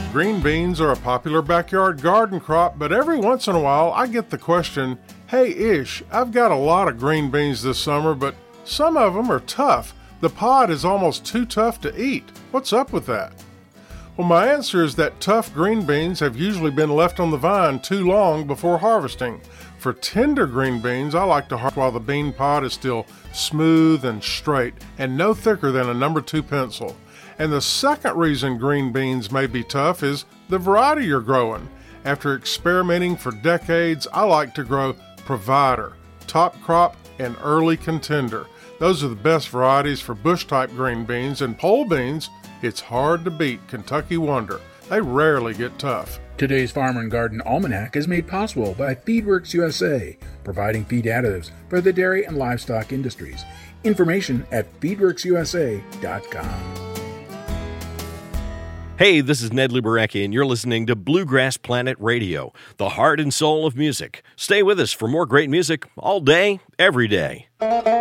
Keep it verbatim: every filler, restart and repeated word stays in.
Green beans are a popular backyard garden crop, but every once in a while I get the question, "Hey Ish, I've got a lot of green beans this summer, but some of them are tough. The pod is almost too tough to eat. What's up with that?" Well, my answer is that tough green beans have usually been left on the vine too long before harvesting. For tender green beans, I like to harvest while the bean pod is still smooth and straight and no thicker than a number two pencil. And the second reason green beans may be tough is the variety you're growing. After experimenting for decades, I like to grow Provider, Top Crop, and Early Contender. Those are the best varieties for bush-type green beans, and pole beans, it's hard to beat Kentucky Wonder. They rarely get tough. Today's Farm and Garden Almanac is made possible by FeedWorks U S A, providing feed additives for the dairy and livestock industries. Information at feedworks u s a dot com. Hey, this is Ned Luberecki, and you're listening to Bluegrass Planet Radio, the heart and soul of music. Stay with us for more great music all day, every day.